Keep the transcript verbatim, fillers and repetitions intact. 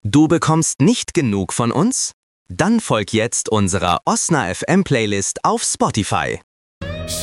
Du bekommst nicht genug von uns? Dann folg jetzt unserer Osna F M Playlist auf Spotify.